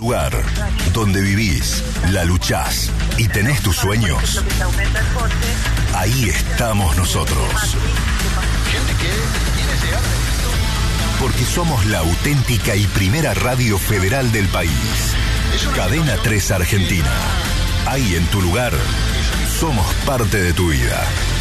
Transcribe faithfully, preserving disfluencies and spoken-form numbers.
Lugar donde vivís, la luchás y tenés tus sueños. Ahí estamos nosotros. Porque somos la auténtica y primera radio federal del país. Cadena tres Argentina. Ahí en tu lugar, somos parte de tu vida.